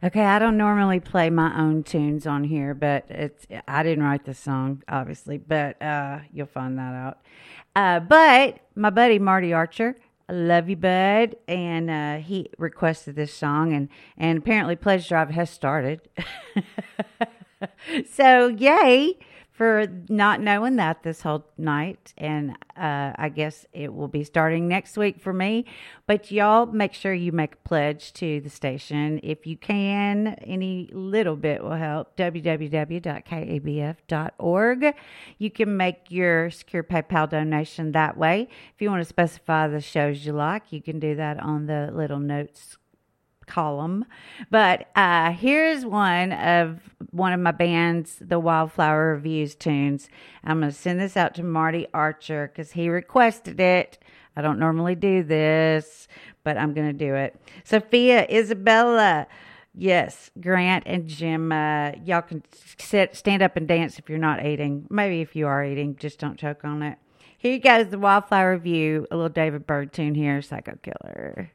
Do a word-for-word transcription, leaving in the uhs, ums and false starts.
Okay, I don't normally play my own tunes on here, but it's I didn't write the song, obviously, but uh, you'll find that out. Uh, but my buddy Marty Archer, I love you, bud, and uh, he requested this song, and and apparently Pledge Drive has started. So yay for not knowing that this whole night, and uh, I guess it will be starting next week for me. But y'all make sure you make a pledge to the station if you can. Any little bit will help. w w w dot k a b f dot org. You can make your secure PayPal donation that way. If you want to specify the shows you like, you can do that on the little notes column. But uh here's one of one of my band's The Wildflower Reviews tunes. I'm going to send this out to Marty Archer because he requested it. I don't normally do this, but I'm going to do it. Sophia, Isabella, yes, Grant and Jim, uh, y'all can sit, stand up and dance if you're not eating. Maybe if you are eating, just don't choke on it. Here you go, The Wildflower Review, a little David Byrd tune here, Psycho Killer.